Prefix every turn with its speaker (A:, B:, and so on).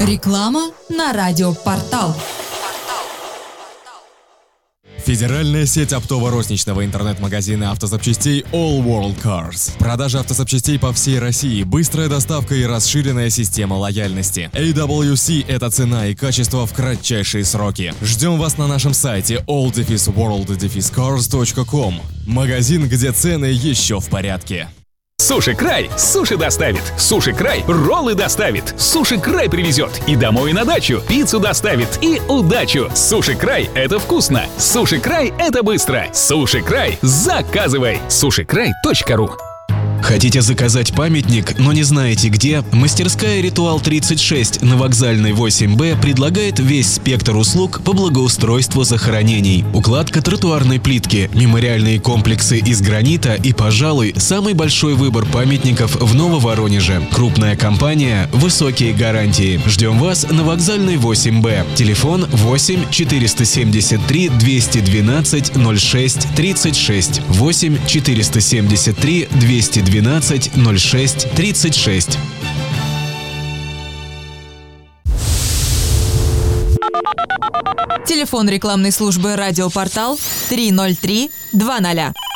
A: Реклама на радиопортал.
B: Федеральная сеть оптово-розничного интернет-магазина автозапчастей All World Cars. Продажа автозапчастей по всей России, быстрая доставка и расширенная система лояльности. AWC – это цена и качество в кратчайшие сроки. Ждем вас на нашем сайте all-world-cars.com. Магазин, где цены еще в порядке.
C: Суши Край суши доставит. Суши Край роллы доставит. Суши Край привезет и домой, и на дачу. Пиццу доставит и удачу. Суши Край — это вкусно. Суши Край — это быстро. Суши Край — заказывай. Сушикрай.ру.
D: Хотите заказать памятник, но не знаете где? Мастерская «Ритуал 36» на Вокзальной 8Б предлагает весь спектр услуг по благоустройству захоронений. Укладка тротуарной плитки, мемориальные комплексы из гранита и, пожалуй, самый большой выбор памятников в Нововоронеже. Крупная компания, высокие гарантии. Ждем вас на Вокзальной 8Б. Телефон 8 473 212 06 36. 8 473 212 06 36.
A: Телефон рекламной службы «Радиопортал» 303 20.